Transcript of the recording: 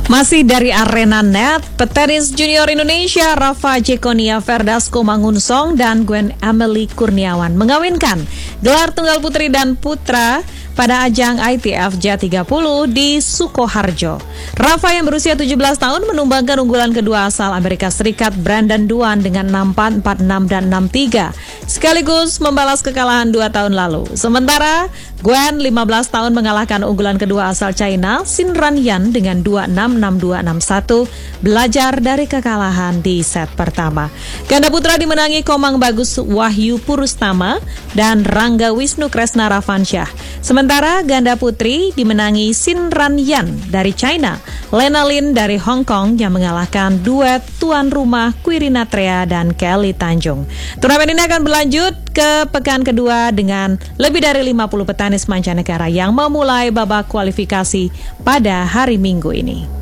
Masih dari arena net, petenis junior Indonesia Rafa Jekonia Verdasco Mangunsong dan Gwen Emily Kurniawan mengawinkan gelar tunggal putri dan putra pada ajang ITF J30 di Sukoharjo. Rafa yang berusia 17 tahun menumbangkan unggulan kedua asal Amerika Serikat Brandon Duan dengan 6-4, 4-6, dan 6-3, sekaligus membalas kekalahan 2 tahun lalu. Sementara Gwen 15 tahun mengalahkan unggulan kedua asal China Xin Ranyan dengan 2-6, 6-2, 6-1, belajar dari kekalahan di set pertama. Ganda putra dimenangi Komang Bagus Wahyu Purustama dan Rangga Wisnu Kresna Ravansyah. Sementara ganda putri dimenangi Xin Ranyan dari China, Lena Lin dari Hong Kong yang mengalahkan duet tuan rumah Quirina Trea dan Kelly Tanjung. Turnamen ini akan berlanjut ke pekan kedua dengan lebih dari 50 petenis mancanegara yang memulai babak kualifikasi pada hari Minggu ini.